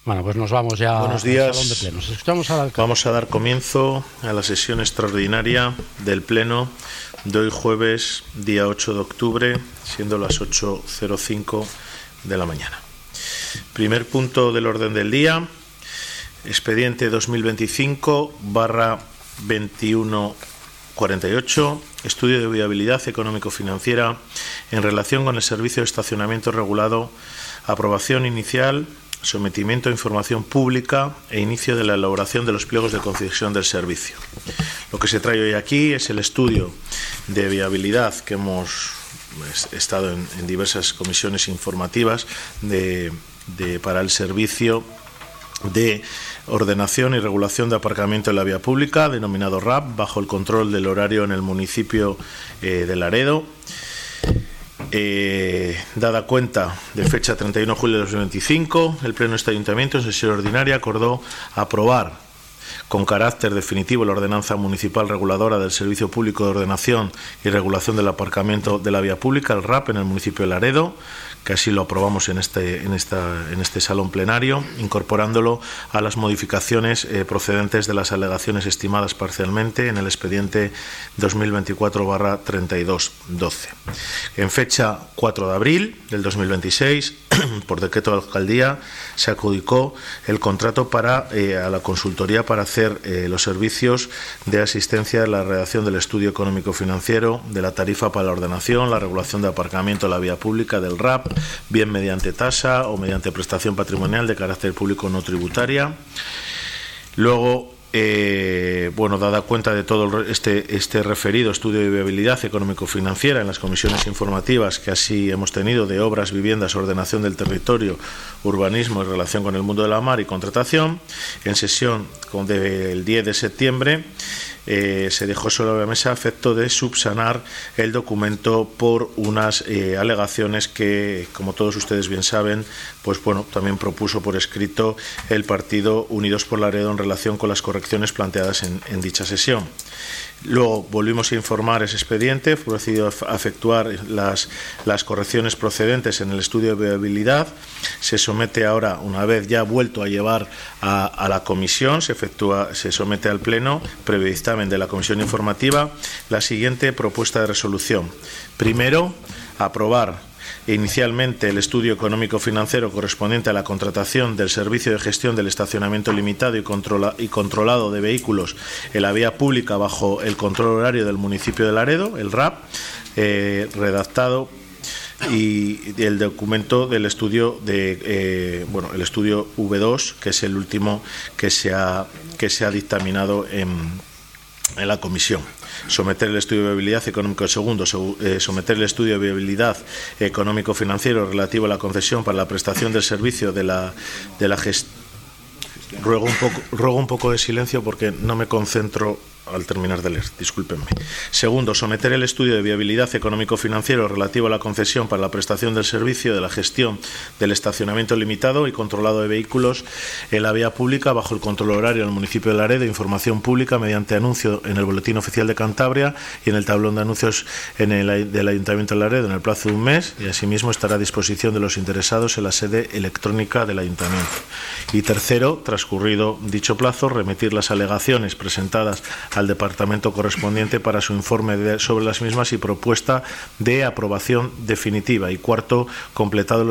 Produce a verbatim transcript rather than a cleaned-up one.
Bueno, pues nos vamos ya Buenos días. al salón de plenos. Escuchamos al alcalde. Vamos a dar comienzo a la sesión extraordinaria del Pleno de hoy jueves, día ocho de octubre, siendo las ocho cero cinco de la mañana. Primer punto del orden del día, expediente dos mil veinticinco barra veintiuno cuarenta y ocho, estudio de viabilidad económico-financiera en relación con el servicio de estacionamiento regulado, aprobación inicial, sometimiento a información pública e inicio de la elaboración de los pliegos de concesión del servicio. Lo que se trae hoy aquí es el estudio de viabilidad que hemos estado en, en diversas comisiones informativas de, de, para el servicio de ordenación y regulación de aparcamiento en la vía pública, denominado R A P, bajo el control del horario en el municipio eh, de Laredo. Eh, dada cuenta de fecha treinta y uno de julio de dos mil veinticinco, el Pleno de este Ayuntamiento en sesión ordinaria acordó aprobar con carácter definitivo la ordenanza municipal reguladora del Servicio Público de Ordenación y Regulación del Aparcamiento de la Vía Pública, el R A P, en el municipio de Laredo, que así lo aprobamos en este, en esta, en este salón plenario, incorporándolo a las modificaciones eh, procedentes de las alegaciones estimadas parcialmente en el expediente dos mil veinticuatro barra treinta y dos doce. En fecha cuatro de abril del dos mil veintiséis, por decreto de la alcaldía, se adjudicó el contrato para, eh, a la consultoría para hacer eh, los servicios de asistencia de la redacción del estudio económico-financiero, de la tarifa para la ordenación, la regulación de aparcamiento en la vía pública del R A P, bien mediante tasa o mediante prestación patrimonial de carácter público no tributaria. Luego, eh, bueno, dada cuenta de todo este, este referido estudio de viabilidad económico-financiera en las comisiones informativas que así hemos tenido de obras, viviendas, ordenación del territorio, urbanismo en relación con el mundo de la mar y contratación, en sesión del diez de septiembre, Eh, se dejó sobre la mesa a efecto de subsanar el documento por unas eh, alegaciones que, como todos ustedes bien saben, pues bueno, también propuso por escrito el partido Unidos por Laredo en relación con las correcciones planteadas en, en dicha sesión. Luego volvimos a informar ese expediente, fue decidido a efectuar las, las correcciones procedentes en el estudio de viabilidad. Se somete ahora, una vez ya vuelto a llevar a, a la comisión, se efectúa, se somete al Pleno, previo dictamen de la comisión informativa, la siguiente propuesta de resolución. Primero, aprobar inicialmente el estudio económico-financiero correspondiente a la contratación del servicio de gestión del estacionamiento limitado y, controla, y controlado de vehículos en la vía pública bajo el control horario del municipio de Laredo, el R A P, eh, redactado y el documento del estudio de eh, bueno el estudio V dos, que es el último que se ha que se ha dictaminado en, en la comisión. Someter el estudio de viabilidad económico segundo, eh, someter el estudio de viabilidad económico-financiero relativo a la concesión para la prestación del servicio de la de la gestión. Ruego un poco, ruego un poco de silencio porque no me concentro al terminar de leer, discúlpenme. Segundo, someter el estudio de viabilidad económico-financiero relativo a la concesión para la prestación del servicio de la gestión del estacionamiento limitado y controlado de vehículos en la vía pública bajo el control horario del municipio de Laredo, información pública mediante anuncio en el Boletín Oficial de Cantabria y en el tablón de anuncios en el, del Ayuntamiento de Laredo en el plazo de un mes, y asimismo estará a disposición de los interesados en la sede electrónica del Ayuntamiento. Y tercero, transcurrido dicho plazo, remitir las alegaciones presentadas al departamento correspondiente para su informe de, sobre las mismas y propuesta de aprobación definitiva. Y cuarto, completado